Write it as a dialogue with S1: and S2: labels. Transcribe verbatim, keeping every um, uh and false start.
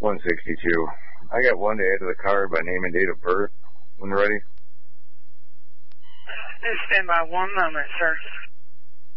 S1: one sixty-two. I got one to add to the card by name and date of birth. When ready?
S2: Just stand by one moment, sir.